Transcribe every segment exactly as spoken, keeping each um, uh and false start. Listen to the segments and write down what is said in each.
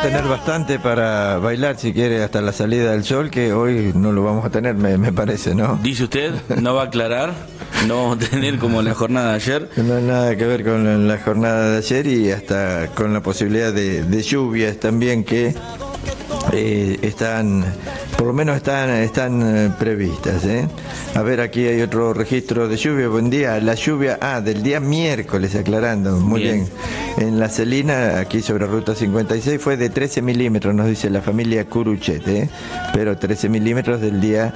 a tener bastante para bailar, si quiere, hasta la salida del sol, que hoy no lo vamos a tener, me, me parece, ¿no? Dice usted, no va a aclarar, no vamos a tener como la jornada de ayer. No hay nada que ver con la, la jornada de ayer y hasta con la posibilidad de, de lluvias también que eh, están, por lo menos están, están eh, previstas, ¿eh? A ver, aquí hay otro registro de lluvia. Buen día. La lluvia, ah, del día miércoles, aclarando. Muy bien. bien. En La Celina, aquí sobre Ruta cincuenta y seis, fue de trece milímetros, nos dice la familia Curuchete, ¿eh? Pero trece milímetros del día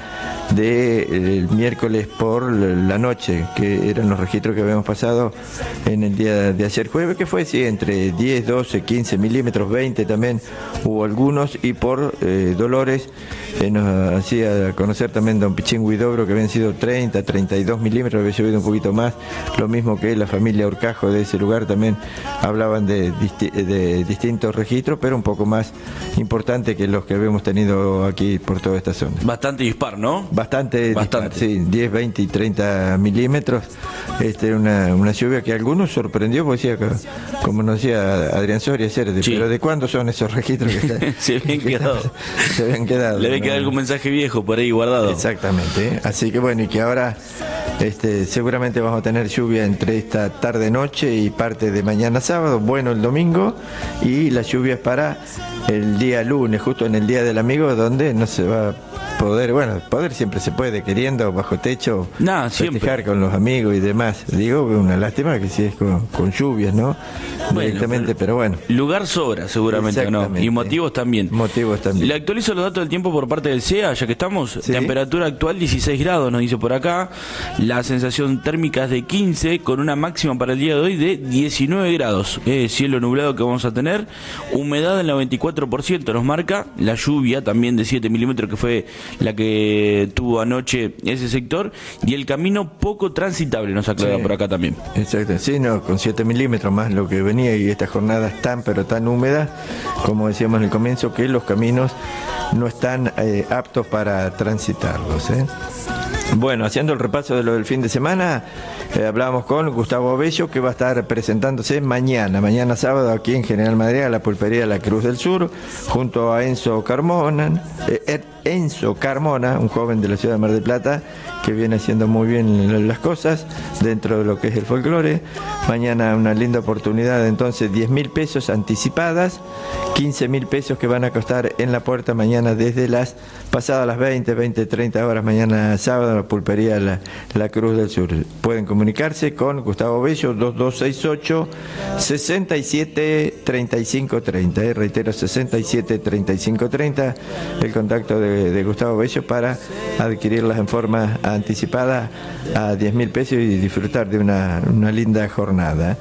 del de, miércoles por la noche, que eran los registros que habíamos pasado en el día de ayer jueves, que fue, sí, entre diez, doce, quince milímetros, veinte también hubo algunos, y por eh, Dolores eh, nos hacía conocer también don Pichín Huidobro que habían sido treinta, treinta y dos milímetros, había llovido un poquito más, lo mismo que la familia Orcajo de ese lugar también hablaban de, disti de distintos registros, pero un poco más importante que los que habíamos tenido aquí por toda esta zona. Bastante dispar, ¿no? Bastante, Bastante. Dispar, sí, diez, veinte y treinta milímetros. Este, una, una lluvia que a algunos sorprendió, porque decía, como nos decía Adrián Soria, sí. Pero ¿de cuándo son esos registros que están? Se habían quedado. Se habían quedado. Le había quedado algún mensaje viejo por ahí guardado. Exactamente, ¿eh? Así que bueno, y que ahora este, seguramente vamos a tener lluvia entre esta tarde-noche y parte de mañana sábado, bueno el domingo, y las lluvias para el día lunes, justo en el Día del Amigo, donde no se va a poder, bueno, poder siempre se puede, queriendo, bajo techo, nah, festejar siempre con los amigos y demás. Digo, una lástima que si es con, con lluvias, ¿no? Bueno, directamente, pero, pero bueno. Lugar sobra, seguramente, ¿no? Y motivos también. Motivos también. Le actualizo los datos del tiempo por parte del C E A, ya que estamos. ¿Sí? Temperatura actual dieciséis grados, nos dice por acá. La sensación térmica es de quince, con una máxima para el día de hoy de diecinueve grados. Eh, cielo nublado que vamos a tener. Humedad del noventa y cuatro por ciento nos marca. La lluvia también de siete milímetros, que fue la que tuvo anoche ese sector. Y el camino poco transitable, nos aclara sí. por acá también. Exacto, sí, no, con siete milímetros más lo que venía, y estas jornadas tan, pero tan húmedas, como decíamos en el comienzo, que los caminos no están eh, aptos para transitarlos, ¿eh? Bueno, haciendo el repaso de lo del fin de semana, eh, hablábamos con Gustavo Bello, que va a estar presentándose mañana, mañana sábado, aquí en General Madariaga, la pulpería La Cruz del Sur, junto a Enzo Carmona, eh, Enzo Carmona, un joven de la ciudad de Mar del Plata, que viene haciendo muy bien las cosas dentro de lo que es el folclore. Mañana una linda oportunidad, entonces diez mil pesos anticipadas, quince mil pesos que van a costar en la puerta mañana desde las pasadas las veinte, veinte, treinta horas, mañana sábado, la pulpería La, la Cruz del Sur. Pueden comunicarse con Gustavo Bello, dos dos seis ocho, seis siete, tres cinco tres cero, eh, reitero, seis siete, tres cinco tres cero, el contacto de, de Gustavo Bello para adquirirlas en forma anticipada a diez mil pesos y disfrutar de una, una linda jornada.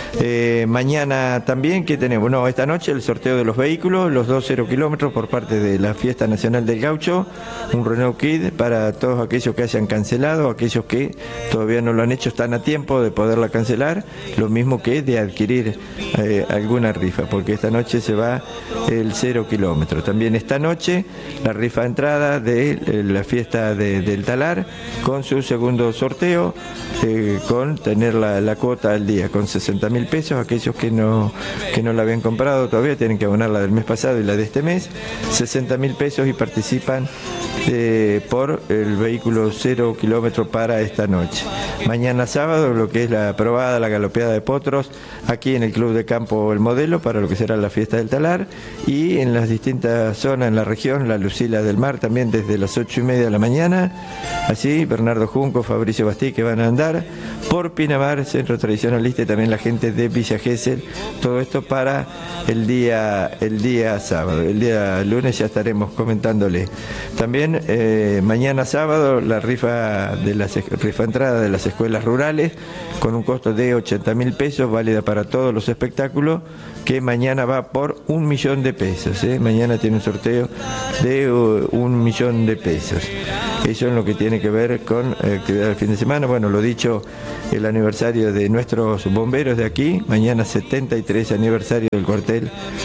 Eh, mañana también, ¿qué tenemos? No, esta noche el sorteo de los vehículos, los dos cero kilómetros por parte de la Fiesta Nacional del Gaucho, un Renault Kid para todos aquellos que hayan cancelado, aquellos que todavía no lo han hecho, están a tiempo de poderla cancelar, lo mismo que de adquirir eh, alguna rifa, porque esta noche se va el cero kilómetros. También esta noche la rifa de entrada de eh, la fiesta de, del Talar, con su segundo sorteo, eh, con tener la, la cuota al día, con sesenta mil pesos. Aquellos que no, que no la habían comprado todavía tienen que abonar la del mes pasado y la de este mes, sesenta mil pesos, y participan eh, por el vehículo cero kilómetros para esta noche. Mañana sábado, lo que es la probada, la galopeada de potros, aquí en el Club de Campo El Modelo, para lo que será la fiesta del Talar, y en las distintas zonas en la región, la Lucila del Mar, también desde las ocho y media de la mañana. Así, Bernardo Junco, Fabricio Bastí, que van a andar por Pinamar, Centro Tradicionalista, y también la gente de Villa Gesell. Todo esto para el día, el día sábado. El día lunes ya estaremos comentándole. También eh, mañana sábado la rifa de la rifa entrada de las escuelas rurales, con un costo de ochenta mil pesos, válida para todos los espectáculos, que mañana va por un millón de pesos, ¿eh? Mañana tiene un sorteo de uh, un millón de pesos. Eso es lo que tiene que ver con eh, actividad del fin de semana. Bueno, lo dicho, el aniversario de nuestros bomberos de aquí, mañana setenta y tres aniversario del cuartel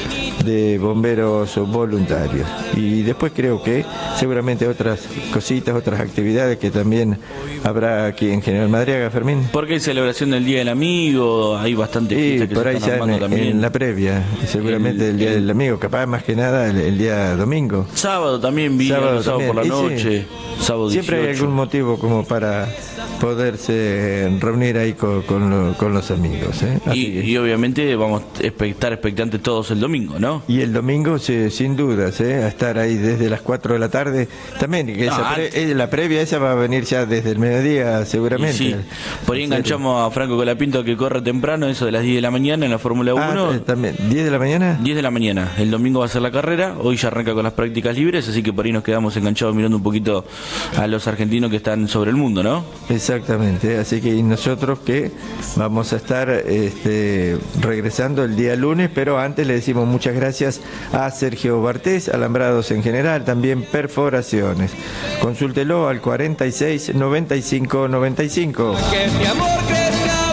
de bomberos voluntarios. Y después creo que seguramente otras cositas, otras actividades que también habrá aquí en General Madariaga, Fermín. Porque hay celebración del Día del Amigo, hay bastante fiestas que por se ahí están ya armando en, también. en la previa, seguramente el, el Día el, del Amigo, capaz más que nada el, el día domingo. Sábado también vi, sábado, sábado por la noche, sí. Sábado Siempre dieciocho. hay algún motivo como para poderse reunir ahí con, con, lo, con los amigos. ¿eh? Y, y obviamente vamos a estar expectantes todos el domingo, ¿no? Y el domingo, sí, sin dudas, ¿eh? a estar ahí desde las cuatro de la tarde. También, que no, esa pre, la previa esa va a venir ya desde el mediodía, seguramente. Sí. Por ahí enganchamos a Franco Colapinto, que corre temprano, eso de las diez de la mañana en la Fórmula uno. Ah, también, ¿diez de la mañana? diez de la mañana. El domingo va a ser la carrera, hoy ya arranca con las prácticas libres, así que por ahí nos quedamos enganchados mirando un poquito a los argentinos que están sobre el mundo, ¿no? Exactamente, así que nosotros que vamos a estar este, regresando el día lunes, pero antes le decimos muchas gracias a Sergio Bartés, Alambrados en General, también Perforaciones. Consúltelo al cuarenta y seis noventa y cinco noventa y cinco. Que mi amor crezca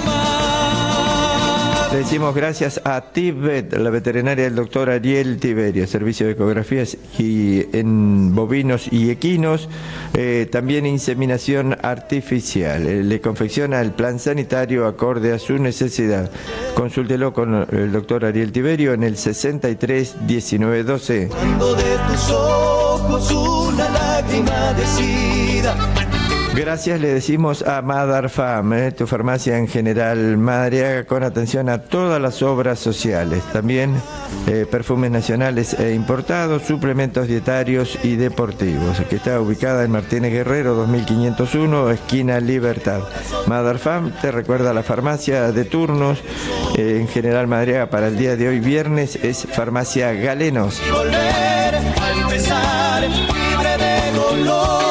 más. Le decimos gracias a Tibet, la veterinaria del doctor Ariel Tiberio, servicio de ecografías y en bovinos y equinos, eh, también inseminación artificial. Eh, le confecciona el plan sanitario acorde a su necesidad. Consúltelo con el doctor Ariel Tiberio en el sesenta y tres diecinueve doce. Cuando de tus ojos una lágrima decida. Gracias le decimos a Madar Farm, eh, tu farmacia en General Madariaga, con atención a todas las obras sociales. También eh, perfumes nacionales e importados, suplementos dietarios y deportivos, que está ubicada en Martínez Guerrero dos mil quinientos uno, esquina Libertad. Madar Farm te recuerda la farmacia de turnos eh, en General Madariaga para el día de hoy, viernes, es Farmacia Galenos. Y volver a empezar libre de dolor.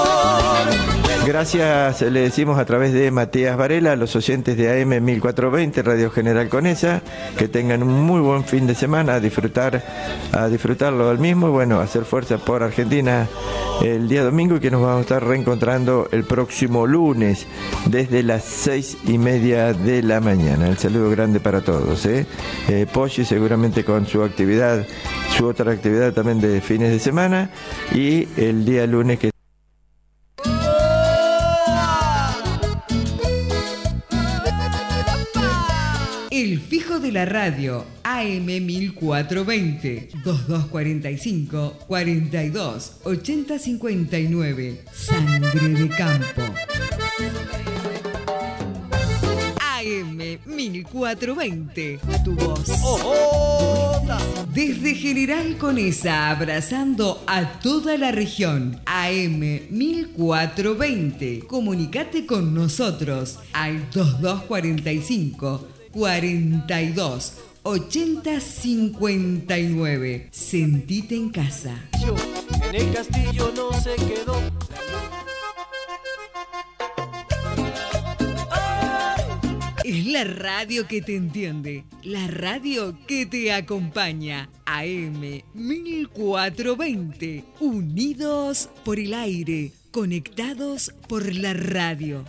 Gracias, le decimos a través de Matías Varela, a los oyentes de A M mil cuatrocientos veinte, Radio General Conesa, que tengan un muy buen fin de semana, a disfrutar, a disfrutarlo del mismo, y bueno, hacer fuerza por Argentina el día domingo, y que nos vamos a estar reencontrando el próximo lunes, desde las seis y media de la mañana. El saludo grande para todos, ¿eh? Eh, Poggi seguramente con su actividad, su otra actividad también de fines de semana, y el día lunes que El fijo de la radio, A M mil cuatrocientos veinte, veintidós cuarenta y cinco, cuarenta y dos, ochenta cincuenta y nueve, Sangre de Campo. A M mil cuatrocientos veinte, tu voz. Desde General Conesa, abrazando a toda la región. A M mil cuatrocientos veinte. Comunicate con nosotros al veintidós cuarenta y cinco, cuarenta y dos, ochenta cincuenta y nueve. Sentite en casa. En el castillo no se quedó. Es la radio que te entiende, la radio que te acompaña. A M mil cuatrocientos veinte. Unidos por el aire, conectados por la radio.